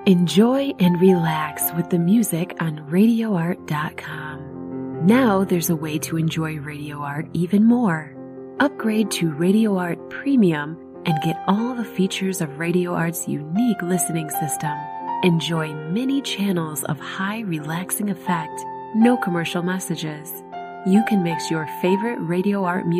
Enjoy and relax with the music on RadioArt.com. Now there's a way to enjoy Radio Art even more. Upgrade to Radio Art Premium and get all the features of Radio Art's unique listening system. Enjoy many channels of high relaxing effect, no commercial messages. You can mix your favorite Radio Art music